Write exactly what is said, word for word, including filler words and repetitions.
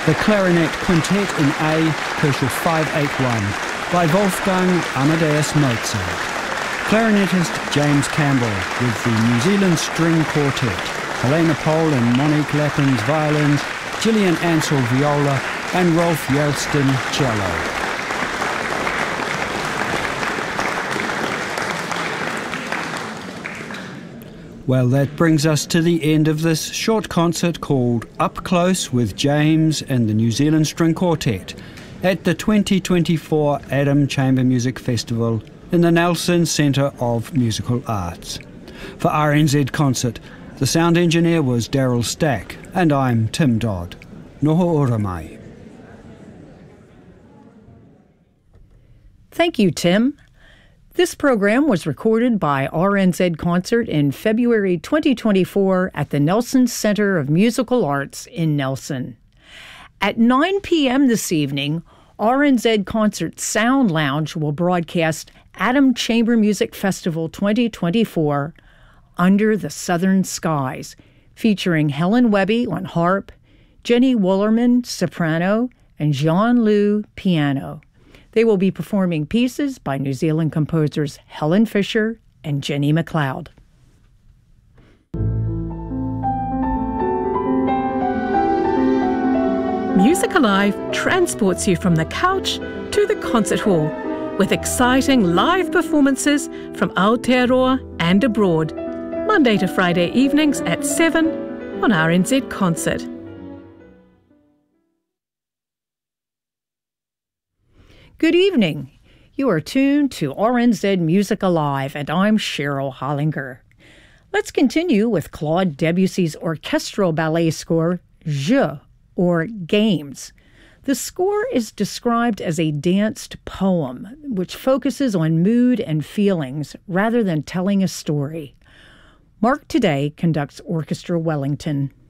The Clarinet Quintet in A, Herschel five eighty-one, by Wolfgang Amadeus Mozart. Clarinetist James Campbell with the New Zealand String Quartet, Helena Pohl and Monique Lappins violins, Gillian Ansell viola, and Rolf Yelston cello. Well, that brings us to the end of this short concert called Up Close with James and the New Zealand String Quartet at the twenty twenty-four Adam Chamber Music Festival in the Nelson Centre of Musical Arts. For R N Z Concert, the sound engineer was Daryl Stack, and I'm Tim Dodd. Noho ora mai. Thank you, Tim. This program was recorded by R N Z Concert in February twenty twenty-four at the Nelson Centre of Musical Arts in Nelson. At nine p.m. this evening, R N Z Concert Sound Lounge will broadcast Adam Chamber Music Festival twenty twenty-four, Under the Southern Skies, featuring Helen Webby on harp, Jenny Wollerman, soprano, and Jean Liu, piano. They will be performing pieces by New Zealand composers Helen Fisher and Jenny McLeod. Music Alive transports you from the couch to the concert hall with exciting live performances from Aotearoa and abroad, Monday to Friday evenings at seven on R N Z Concert. Good evening. You are tuned to R N Z Music Alive, and I'm Cheryl Hollinger. Let's continue with Claude Debussy's orchestral ballet score, Jeux, or Games. The score is described as a danced poem, which focuses on mood and feelings rather than telling a story. Mark Today conducts Orchestra Wellington.